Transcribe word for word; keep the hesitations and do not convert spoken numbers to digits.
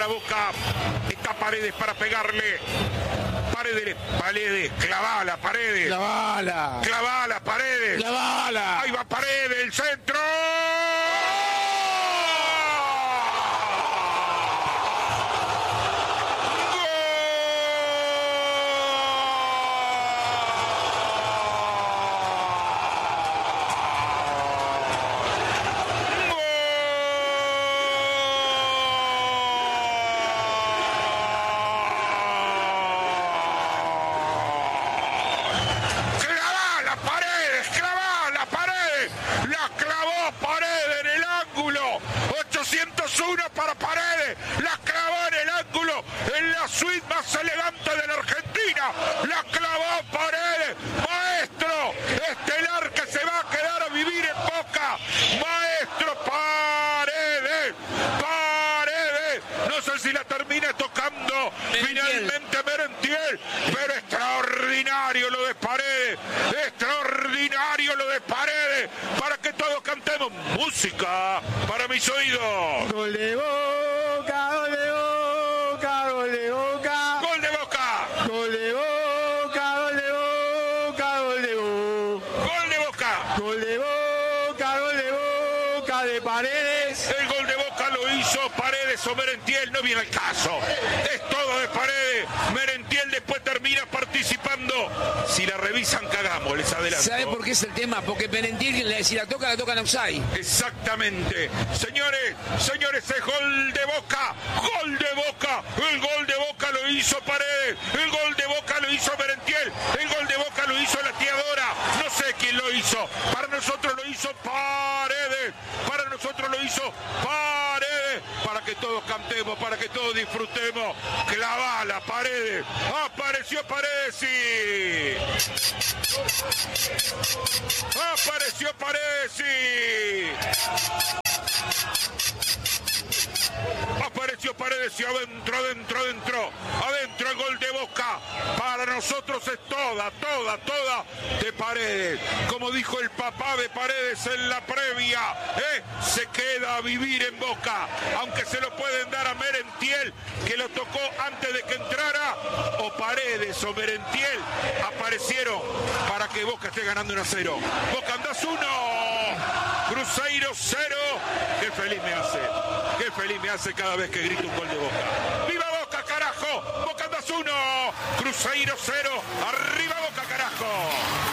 para Boca. Está Paredes para pegarle. Paredes, Paredes, clavala, Paredes. Clavala. Clavala, Paredes. Clavala. Ahí va Paredes, el centro. Para Paredes, la clavó en el ángulo, en la suite más elegante de la Argentina, la clavó Paredes, maestro estelar que se va a quedar a vivir en Boca, maestro Paredes, Paredes, no sé si la termina tocando Merentiel. Finalmente Merentiel, pero extraordinario lo de Paredes, extraordinario lo de Paredes, para que todos cantemos música para mis oídos. Gol de Boca, gol de Boca, gol de Boca. Gol de Boca. Gol de Boca, gol de Boca, gol de Boca. Gol de Boca. Gol de Boca, gol de Boca de Paredes. El gol de Boca lo hizo Paredes o Merentiel, no viene al caso. Es todo de Paredes. Merentiel después termina participando. Si la revisan, cagamos, les adelanto. ¿Sabe por qué es el tema? Porque Merentiel, si la toca, la toca en offside. Exactamente. Señores, señores, es gol de Boca. Gol de Boca. El gol de Boca lo hizo Paredes. El gol de Boca lo hizo Merentiel. El gol de Boca lo hizo la tiadora. No sé quién lo hizo. Para nosotros lo hizo Paredes. Para nosotros lo hizo Paredes. Para que todos cantemos, para que todos disfrutemos. Clavala, Paredes. Apareció Paredes y... Apareció Paredes y... Apareció Paredes y adentro, adentro, adentro, adentro el gol de Boca. Para nosotros es toda, toda, toda de Paredes. Como dijo el papá de Paredes en la previa, ¿eh? Se queda a vivir en Boca, aunque se lo pueden dar a Merentiel, que lo tocó antes de que entrara, o Paredes o Merentiel aparecieron para que Boca esté ganando uno a cero. Boca andás uno, Cruzeiro cero. Qué feliz me hace, qué feliz me hace cada vez que grito un gol de Boca. ¡Viva Boca, carajo! Boca andás uno, Cruzeiro cero, arriba Boca, carajo.